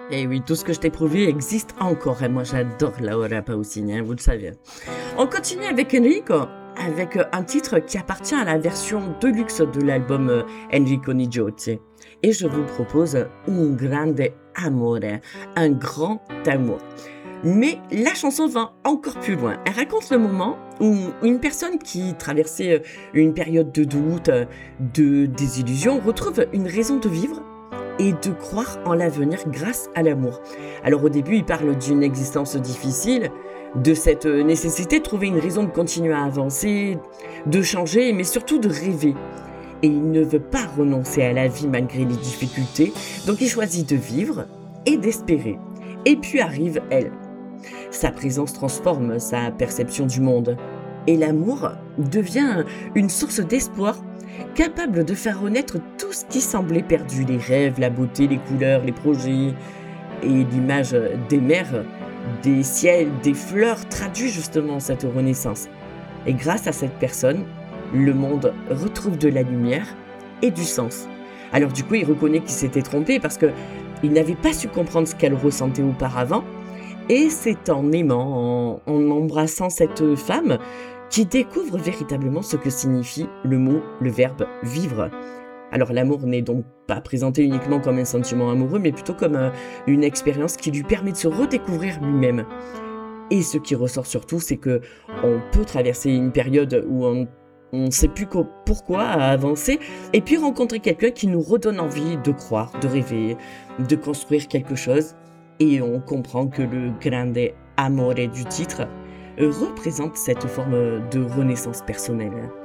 Et oui, tout ce que je t'ai prouvé existe encore. Et moi, j'adore Laura Pausini, hein, vous le savez. On continue avec Enrico, avec un titre qui appartient à la version deluxe de l'album Enrico Nigiotti. Et je vous propose Un grande amore, un grand amour. Mais la chanson va encore plus loin. Elle raconte le moment où une personne qui traversait une période de doute, de désillusion, retrouve une raison de vivre et de croire en l'avenir grâce à l'amour. Alors au début, il parle d'une existence difficile, de cette nécessité de trouver une raison de continuer à avancer, de changer, mais surtout de rêver. Et il ne veut pas renoncer à la vie malgré les difficultés, donc il choisit de vivre et d'espérer. Et puis arrive elle. Sa présence transforme sa perception du monde. Et l'amour devient une source d'espoir, capable de faire renaître tout ce qui semblait perdu, les rêves, la beauté, les couleurs, les projets. Et l'image des mers, des ciels, des fleurs traduit justement cette renaissance. Et grâce à cette personne, le monde retrouve de la lumière et du sens. Alors du coup, il reconnaît qu'il s'était trompé parce que il n'avait pas su comprendre ce qu'elle ressentait auparavant. Et c'est en aimant, en embrassant cette femme, qu'il découvre véritablement ce que signifie le mot, le verbe vivre. Alors l'amour n'est donc pas présenté uniquement comme un sentiment amoureux, mais plutôt comme une expérience qui lui permet de se redécouvrir lui-même. Et ce qui ressort surtout, c'est que on peut traverser une période où on ne sait plus pourquoi avancer, et puis rencontrer quelqu'un qui nous redonne envie de croire, de rêver, de construire quelque chose. Et on comprend que le grande amore du titre représente cette forme de renaissance personnelle.